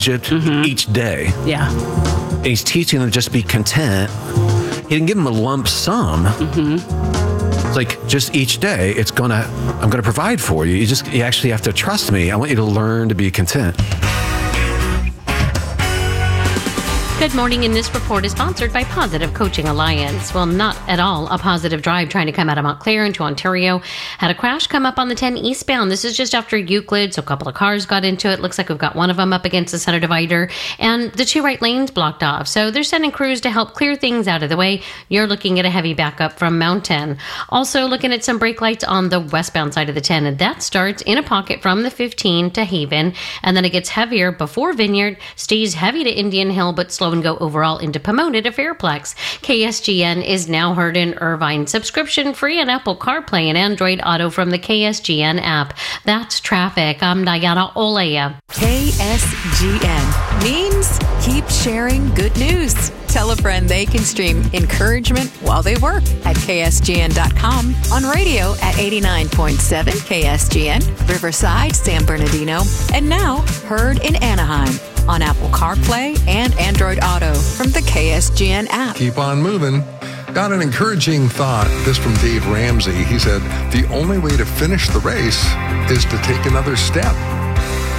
each day. Yeah. And he's teaching them just to be content. He didn't give them a lump sum. It's like just each day, I'm gonna provide for you. You actually have to trust me. I want you to learn to be content. Good morning, and this report is sponsored by Positive Coaching Alliance. Well, not at all a positive drive trying to come out of Montclair into Ontario. Had a crash come up on the 10 eastbound. This is just after Euclid, so a couple of cars got into it. Looks like we've got one of them up against the center divider, and the two right lanes blocked off. So they're sending crews to help clear things out of the way. You're looking at a heavy backup from Mountain. Also looking at some brake lights on the westbound side of the 10, and that starts in a pocket from the 15 to Haven, and then it gets heavier before Vineyard, stays heavy to Indian Hill, but slow and go overall into Pomona to Fairplex. KSGN is now heard in Irvine. Subscription free on Apple CarPlay and Android Auto from the KSGN app. That's traffic. I'm Diana Olea. KSGN means keep sharing good news. Tell a friend they can stream encouragement while they work at KSGN.com, on radio at 89.7 KSGN, Riverside, San Bernardino, and now heard in Anaheim on Apple CarPlay and Android Auto from the KSGN app. Keep on moving. Got an encouraging thought. This from Dave Ramsey. He said, the only way to finish the race is to take another step.